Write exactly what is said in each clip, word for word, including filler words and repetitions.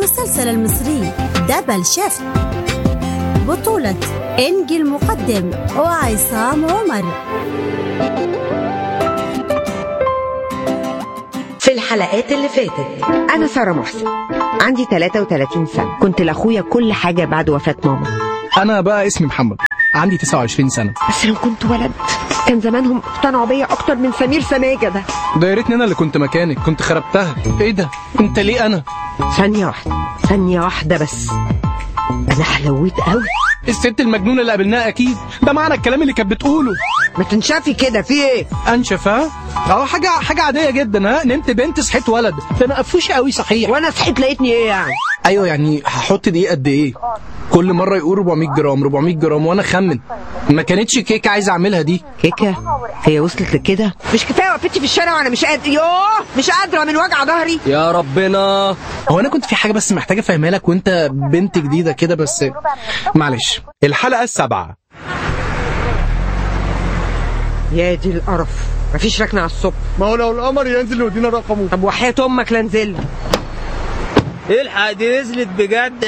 المسلسل المصري دبل شيفت، بطولة إنجي المقدم وعصام عمر. في الحلقات اللي فاتت، أنا سارة محسن، عندي ثلاثة وثلاثين سنة، كنت لأخويا كل حاجة بعد وفاة ماما. أنا بقى اسمي محمد، عندي تسعة وعشرين سنة. بس لو كنت ولد كان زمانهم اقتنعوا بيا أكتر من سمير سماجة ده. ده يا ريتني أنا اللي كنت مكانك، كنت خربتها. إيه ده؟ أنت ليه أنا؟ ثانية واحدة ثانية واحدة بس، أنا حلويت قوي. الست المجنونة اللي قابلناها أكيد، ده معنى الكلام اللي كانت بتقوله. ما تنشفي كده، في إيه؟ أنشف ها؟ أه حاجة حاجة عادية جدا. ها نمت بنت صحيت ولد، ده أنا قفوش قوي صحيح. وأنا صحيت لقيتني إيه يعني؟ أيوه يعني هحط دي قد إيه؟ كل مرة يقول أربعمية جرام أربعمية جرام وأنا خمن. ما كانتش كيكة عايز أعملها دي. كيكة؟ هي وصلت لكده؟ مش كفاية وقفتي في الشارع وأنا مش قادر، يوه مش قادرة من وجع ظهري. يا ربنا. هو أنا كنت في حاجة بس محتاجة أفهمها لك وأنت بنت جديدة كده بس معلش. الحلقة السابعة. يا دي القرف، مفيش ركنة على الصبح. ما هو لو القمر ينزل ويدينا رقمه. طب وحياة أمك لا نزل. الحق دي نزلت بجد.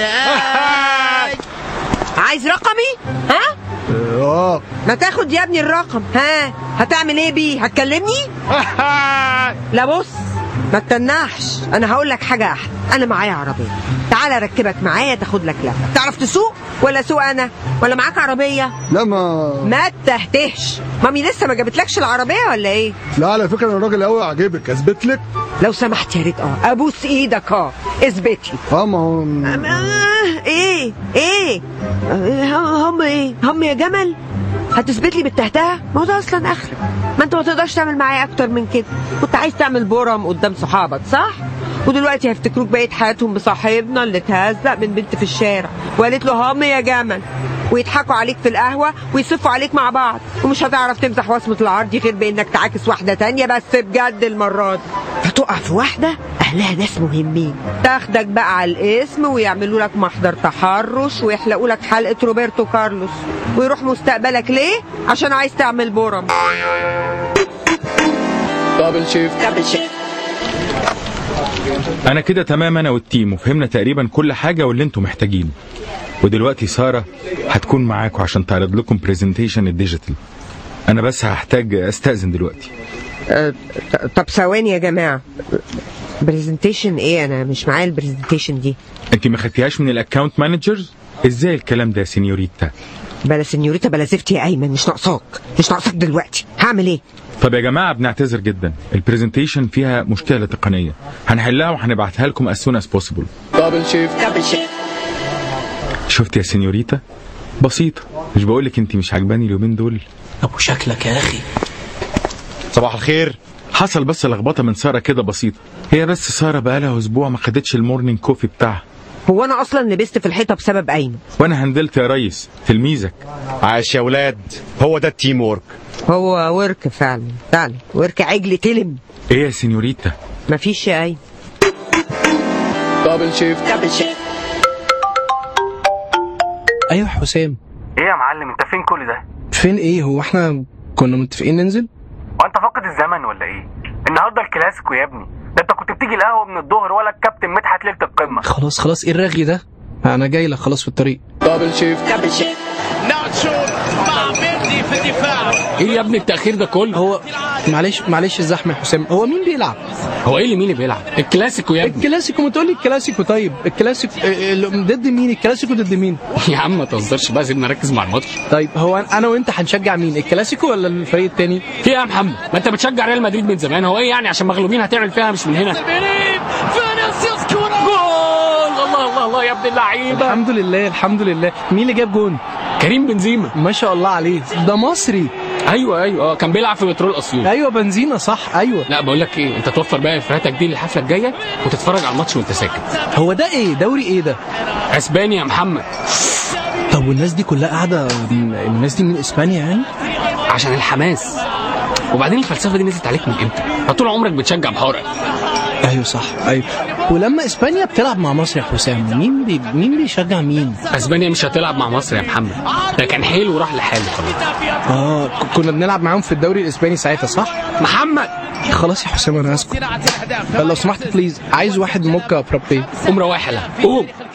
عايز رقمي؟ ها؟ اه ما تاخد يا ابني الرقم. ها هتعمل ايه بيه؟ هتكلمني؟ لا بص ما تتنحش، انا هقول لك حاجه احلى. انا معايا عربيه، تعال اركبك معايا تاخد لك لفه. تعرف تسوق ولا اسوق انا؟ ولا معاك عربيه؟ لا ما ما تهتهش. مامي لسه ما جابتلكش العربيه ولا ايه؟ لا على فكره انا راجل قوي عاجبك، اثبت لك. لو سمحت يا ريت اه ابوس ايدك اه اثبتي. اه ما هو آه ايه ايه آه هم ايه هم يا جمل؟ هتثبت لي بالتهتها؟ ما هو ده اصلا اخرك. ما انت ما تقدرش تعمل معايا اكتر من كده. كنت عايز تعمل بورم قدام صحابك صح؟ ودلوقتي هيفتكروك بقيت حياتهم بصاحبنا اللي اتهزق من بنت في الشارع وقالت له هم يا جمل، ويضحكوا عليك في القهوه ويصفوا عليك مع بعض، ومش هتعرف تمسح وصمه العرض غير بانك تعاكس واحده تانية بس بجد المره دي. هتقع في واحده اهلها ناس مهمين، تاخدك بقى على الاسم ويعملوا لك محضر تحرش ويحلقوا لك حلقه روبرتو كارلوس، ويروح مستقبلك ليه؟ عشان عايز تعمل بورم. دبل شيفت دبل شيفت. انا كده تمام، انا والتيم وفهمنا تقريبا كل حاجة واللي انتم محتاجينه. ودلوقتي سارة هتكون معاكم عشان تعرض لكم بريزنتيشن الديجيتال. انا بس هحتاج استأذن دلوقتي. أه طب ثواني يا جماعة، بريزنتيشن ايه؟ انا مش معايا البريزنتيشن دي. انت ما خدتيهاش من الاكاونت مانجرز؟ ازاي الكلام ده يا سينيوريتا؟ بلا سينيوريتا بلا زفتي يا ايمن، مش ناقصاك مش ناقصاك دلوقتي. هعمل ايه؟ طب يا جماعة بنعتذر جدا، البريزنتيشن فيها مشكلة تقنية، هنحلها وهنبعتها لكم as soon as possible. دبل شيفت دبل شيفت. شفت يا سينيوريتا؟ بسيطة، مش بقولك انت مش عجباني اليومين دول؟ ابو شكلك يا اخي. صباح الخير. حصل بس لخبطة من سارة كده بسيطة، هي بس سارة بقالها اسبوع ما خدتش المورنينج كوفي بتاعها. هو انا اصلا لبست في الحيطة بسبب ايمن، وانا هندلت يا ريس تلميذك. عاش يا ولاد، هو ده التيم وورك. هو ورك فعلا فعلا ورك عجل تلم. ايه يا سينيوريتا؟ مفيش يا ايمن. دبل شيفت دبل شيفت. أيوة حسام. ايه يا معلم انت فين كل ده؟ فين ايه؟ هو احنا كنا متفقين ننزل؟ وانت فاقد الزمن ولا ايه؟ النهارده الكلاسيكو يا ابني، ده انت كنت بتيجي القهوه من الظهر ولا الكابتن مدحت ليله القمه. خلاص خلاص ايه الرغي ده؟ انا جاي لك خلاص في الطريق. دبل شيفت دبل شيفت. ناتشو مع ميردي في الدفاع. ايه يا ابني التأخير ده كله؟ هو معلش معلش الزحمه يا حسام. هو مين بيلعب؟ هو ايه اللي مين اللي بيلعب؟ الكلاسيكو يا ابني. الكلاسيكو؟ ما تقولي الكلاسيكو. طيب الكلاسيكو ضد مين؟ الكلاسيكو ضد مين؟ يا عم ما تهزرش بقى، سيبنا نركز مع الماتش. طيب هو انا وانت هنشجع مين؟ الكلاسيكو ولا الفريق التاني؟ في ايه يا محمد؟ ما انت بتشجع ريال مدريد من زمان، هو ايه يعني عشان مغلوبين هتعمل فيها مش من هنا؟ الله الله الله يا ابن اللعيبه. الحمد لله الحمد لله. مين اللي جاب جون؟ كريم بنزيما. ما شاء الله عليه، ده مصري. ايوه ايوه كان بيلعب في بترول اسيوط. ايوه بنزينا صح. ايوه. لا بقول لك ايه، انت توفر بقى افراتك دي للحفله الجايه وتتفرج على الماتش وانت ساكت. هو ده ايه؟ دوري ايه ده؟ اسبانيا يا محمد. طب والناس دي كلها قاعده، الناس دي من اسبانيا يعني؟ عشان الحماس. وبعدين الفلسفه دي نزلت عليك من امتى؟ طول عمرك بتشجع بحرقك. ايوه صح. ايوه ولما اسبانيا بتلعب مع مصر يا حسام، مين بي... مين بيشجع مين؟ اسبانيا مش هتلعب مع مصر يا محمد، ده كان حيل وراح لحاله خلاص. اه ك- كنا بنلعب معاهم في الدوري الاسباني ساعتها صح؟ محمد خلاص يا حسام انا هسكت. لو سمحت بليز، عايز واحد موكا فرابي. قوم رواح، قوم.